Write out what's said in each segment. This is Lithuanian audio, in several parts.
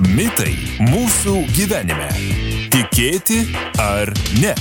Mitai mūsų gyvenime. Tikėti ar ne?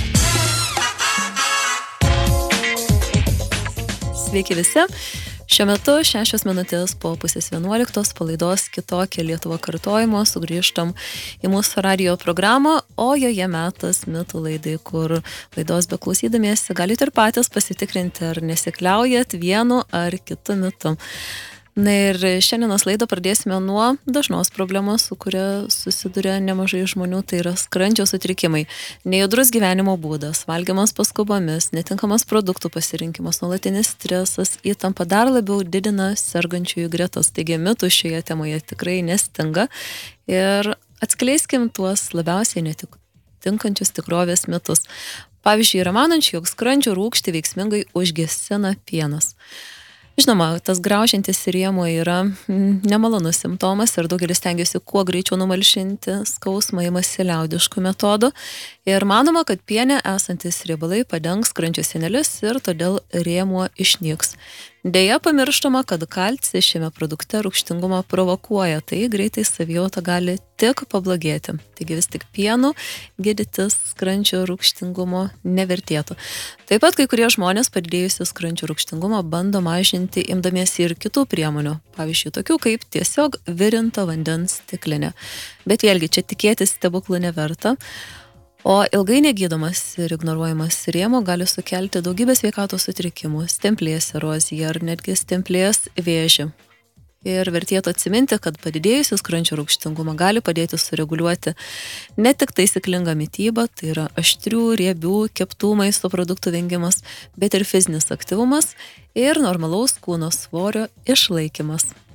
Sveiki visi. Šiuo metu 6 minutės po 10:30 po laidos Kitokia Lietuva kartojimo sugrįžtam į mūsų radijo programą, o joje metas mitų laidai, kur laidos beklausydamiesi galite ir patys pasitikrinti, ar nesikliaujat vienu ar kitu mitu. Na ir šiandienos laidą pradėsime nuo dažnos problemos, su kuria susiduria nemažai žmonių, tai yra skrandžio sutrikimai. Nejudrus gyvenimo būdas, valgymas paskubomis, netinkamas produktų pasirinkimas, nuolatinis stresas, įtampa dar labiau didina sergančiųjų gretas. Taigi mitų šioje temoje tikrai nestinga ir atskleiskim tuos labiausiai netinkančius tikrovės mitus. Pavyzdžiui, yra manančių, jog skrandžio rūgštį veiksmingai užgesina pienas. Žinoma, tas graužiantis rėmuo yra nemalonus simptomas ir daugelis stengiasi kuo greičiau numalšinti skausmą, imasi liaudiškų metodų ir manoma, kad piene esantis riebalai padengs skrandžio sienelius ir todėl rėmuo išnyks. Deja, pamirštama, kad kalcis šiame produkte rūgštingumą provokuoja, tai greitai savijauta gali tik pablogėti. Taigi vis tik pienu gydytis skrandžio rūgštingumo nevertėtų. Taip pat kai kurie žmonės padidėjusių skrandžio rūgštingumą bando mažinti imdamiesi ir kitų priemonių, pavyzdžiui, tokių kaip tiesiog virinto vandens stiklinė. Bet vėlgi, čia tikėtis stebuklų neverta. O ilgai negydomas ir ignoruojamas rėmuo gali sukelti daugybę sveikatos sutrikimų, stemplės eroziją ar netgi stemplės vėžį. Ir vertėtų atsiminti, kad padidėjusi skrandžio rūgštingumą gali padėti sureguliuoti ne tik taisyklinga mityba, tai yra aštrių, riebių, keptų maisto produktų vengimas, bet ir fizinis aktyvumas ir normalaus kūno svorio išlaikymas.